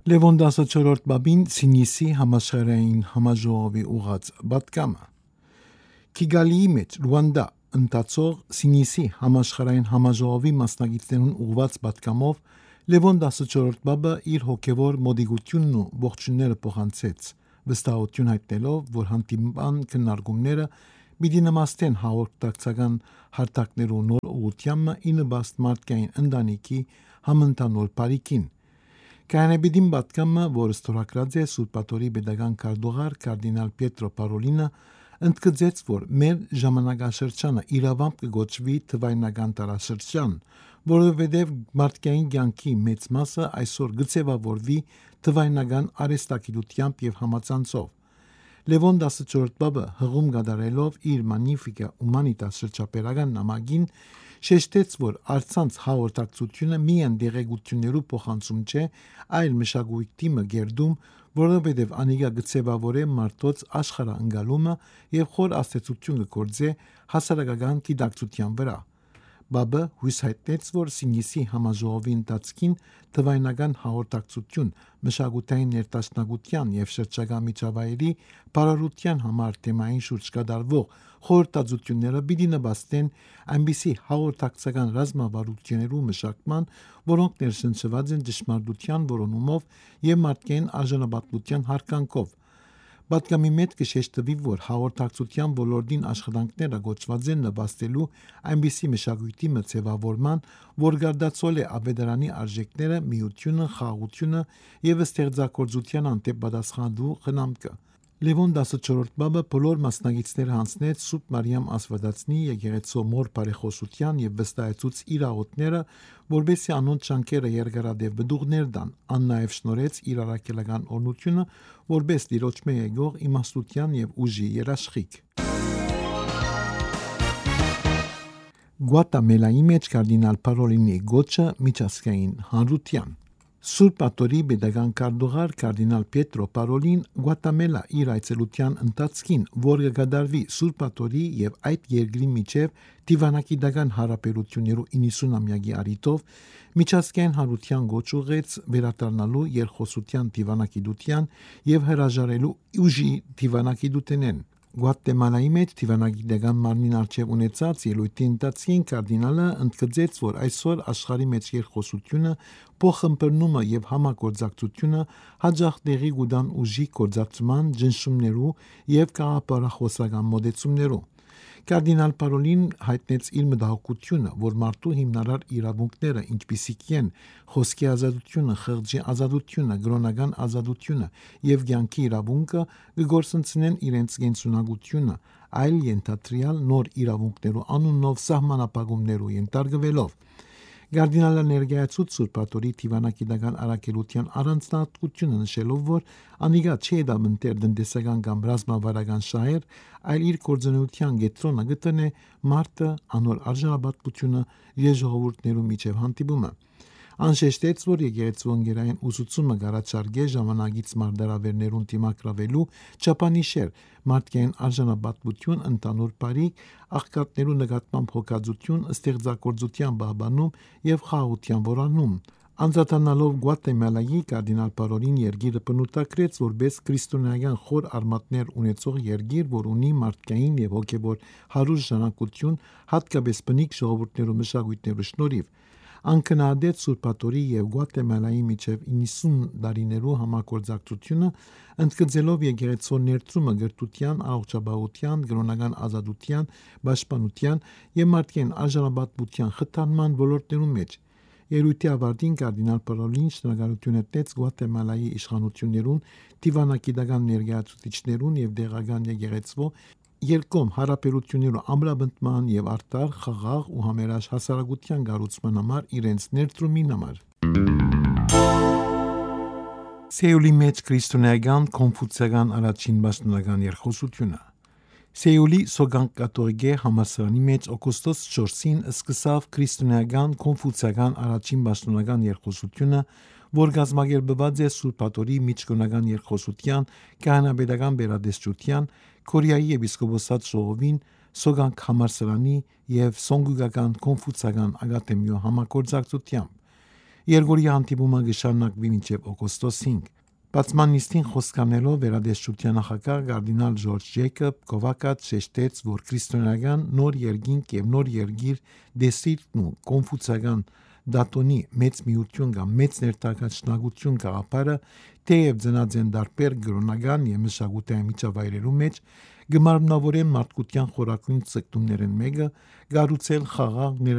Լևոն 14-րդ բաբին Սինիսի համաշխարհային համաժողովի ուղղած պատգամը Կիգալիի մեջ Ռուանդա ընթացող Սինիսի համաշխարհային համաժողովի մասնակիցներուն ուղղված պատգամով Լևոն 14-րդ բաբը իր հոգևոր մոդիգությունն ու ողջունները փոխանցեց, վստահություն հայտնելով, որ հանդիպան քննարկումները պիտի նմաստեն հաղորդակցական հարթակներու նոր ուղղությամը ի նպաստ մարդկային ընտանիքի համընդհանուր բարիքին։ Կայանեբիդին պատգամը, որ ստորագրած է Սուրբ Պաթորի պետական քարտուղար կարդինալ Պիետրո Պարոլինը, ընդգծեց, որ մեր ժամանակաշրջանը իրավամբ կգոչվի թվայնական տարաշրջան, որովհետև մարդկային կյանքի մեծ մասը այսօր գծեվավորվի թվայնական արհեստագիտությամբ եւ համացանցով։ Լևոն 14 բաբը հղում կատարելով իր Magnificat Humanitas շրջապերական նամակին շեշտեց, որ արցանց հաղորդակցությունը միայն դեղեցություններու փոխանցում չէ, այլ մշակույթի մգերդում, որովհետև անիկա գծեվավոր է մարդոց աշխարհընկալումը եւ խոր աստեցություն կգործե հասարակական գիտակցության վրա։ Բաբը հույս հայտնեց, որ Սինիսի համաժողովի ընթացքին թվայնական հաղորդակցություն, մշակութային ներդաշնակության եւ շրջակա միջավայրի բարարության համար թեմային շուրջ կատարվող խորհրդածությունները պիտի նպաստեն այնպիսի հաղորդակցական ռազմավարություններու մշակման, որոնք ներշնչված են ճշմարտության որոնումով եւ մարդկային արժանապատվության հարգանքով։ Պատգամի մեջ կշեշտվի, որ հաղորդակցության ոլորտին աշխատանքները գոչված են նպաստելու այնպիսի մշակույթի մցեվավորման, որ գարդացել է ավետարանի արժեքները, միությունը, խաղաղությունը եւ ստեղծագործության անտեպ պատասխանելու խնամքը։ Լևոն 14 բաբը բոլոր մասնակիցները հանձնեց Սուրբ Մարիամ Աստվածածնի եկեղեցու մոր բարեխոսության եւ վստահեցուց իր աղոթները, որբեսի անոնց շանքերը երկարադեպ բդուղներ դան, ան նաեւ շնորհեց իր առաքելական օրնությունը, որբես դիրոջ մե եկող իմաստության եւ ուժի երաշխիք։ Գուատեմալայի մեջ կարդինալ Պարոլինի գոչը միջազգային հանրության Սուրբ Պաթորի պետական քարտուղար կարդինալ Պիետրո Պարոլին Գուատեմալա իր այցելության ընթացքին, որը կդարվի Սուրբ Պաթորի եւ այդ երկրի միջև դիվանագիտական հարաբերություններու 90-ամյակի առիթով միջազգային հանրության գոչ ուղեց վերադառնալու երկխոսության դիվանագիտության եւ հրաժարելու ուժի դիվանագիտութենեն։ Գուատեմալայի մեջ դիվանագիտական մարմին արչև ունեցած ելույթի ընթացքին կարդինալը ընդգծեց, որ այսօր աշխարհի մեջ երկխոսությունը, փոխըմբռնումը եւ համագործակցությունը հաջող տեղի կունեն ուժի գործածման, ճնշումներու եւ գաղափարախոսական մոտեցումներու։ Կարդինալ Պարոլին հայտնեց իր մտահոգությունը, որ մարդու հիմնարար իրավունքները, ինչպիսիք են խոսքի ազատությունը, խղճի ազատությունը, կրոնական ազատությունը եւ կյանքի իրավունքը, կգործընծնեն իրենց կենսունակությունը, այլ ենթադրյալ նոր իրավունքներու անունով սահմանապահումներու ենթարկվելով։ Կարդինալը ներկայացուց Սուրբ Պաթորի դիվանագիտական առաքելության առանձնահատկությունը նշելով, որ անիկա չէ դամընտեր տնտեսական կամ ռազմավարական շահեր, այլ իր գործունեության կենտրոնը գտնե մարդը, անոր արժանապատվությունը եւ ժողովուրդներու միջև հանդիպումը։ Անշեշտեց, որ եկեղեցու ընկերային ուսուցումը կառաջարկե ժամանակից մարդարավերներուն դիմակրավելու չափանիշեր, մարդկային արժանապատվություն, ընդանուր բարիք, աղքատներու նկատմամբ հոգածություն, ստեղծագործության բահբանում եւ խաղաղության որանում։ Անդրադառնալով Գուատեմալայի կարդինալ Պարոլին երկիրը բնութագրեց որպես քրիստոնեական խոր արմատներ ունեցող երկիր, որ ունի մարդկային եւ հոգեվոր հարուստ ժառանգություն, հատկապես բնիկ ժողովուրդներու մշակույթներու շնորհիվ։ Անկնահատեց Սուրբ Պաթորի եւ Գուատեմալայի միջև 90 տարիներու համագործակցությունը, ընդգծելով եկեղեցու ներդրումը գրթության, առողջապահության, կրոնական ազատության, պաշտպանության եւ մարդկային արժանապատվության խթանման ոլորտներու մեջ։ Ելույթի ավարտին կարդինալ Պարոլին շնորհակալություն հայտնեց Գուատեմալայի իշխանություններուն, դիվանագիտական ներկայացուցիչներուն եւ դեղական եկեղեցու երկկողմ հարաբերություններու ամրապնդման եւ արտար խաղաղ ու համերաշխ հասարակության կառուցման համար իրենց ներդրումին համար։ Սեուլի մեջ քրիստոնեական կոնֆուցիական առաջին պաշտոնական երկխոսությունը Սեուլի Սոգան կաթողիկե համալսարանի մեջ օգոստոս 4-ին սկսավ քրիստոնեական կոնֆուցիական առաջին պաշտոնական երկխոսությունը, որ կազմակերպված է Սուրբ Պաթորի միջկրոնական երկխոսության կահանապետական վերադեսչության, Կորեայի եպիսկոպոսատ ժողովին, Սոգանք համալսարանի եւ Սոնգուկական կոնֆուցիական ակադեմիո համագործակցությամբ։ Երգորիա հանդիպումը կշարունակվի մինչև օգոստոս 5։ Բացման նիստին խոսկանելով վերադեշտության նախագահ կարդինալ Ջորջ Ջեյքոբ Կովակաց շեշտեց, որ քրիստոնեական նոր երկինք եւ նոր երգիր դեսիլն ու կոնֆուցիական դատոնի մեծ միություն կամ մեծ ներդաշնակություն գաղափարը թեև ծնած են դարբեր գրոնական եւ մշակութային միջավայրերու մեջ գմարմնավորեն մարդկության խորակույն ցկտումներն մեկը գառուցել խաղաղ